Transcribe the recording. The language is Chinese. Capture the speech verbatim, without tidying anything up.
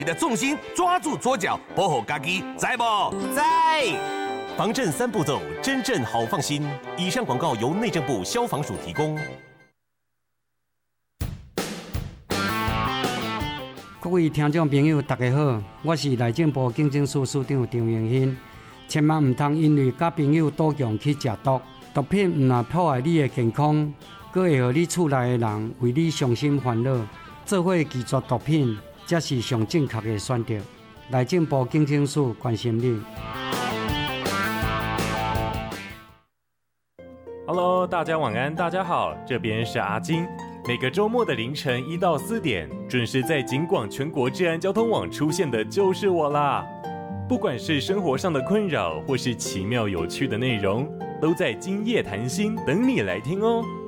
你的重心抓住左脚，保护家己，知不？ 在。 防震三步骤，真正好放心。以上广告由内政部消防署提供。 各位听众朋友，大家好，我是内政部警政署署长张永新。千万唔通因为甲朋友赌强去食毒，毒品唔但破坏你的健康，佫会互你厝内的人为你伤心烦恼，做伙拒绝毒品，才是上正确的选择。内政部警政署关心你。 Hello， 大家晚安，大家好，这边是阿金。每个周末的凌晨一到四点，准时在警广全国治安交通网出现的就是我啦。不管是生活上的困扰，或是奇妙有趣的内容，都在今夜谈心等你来听哦。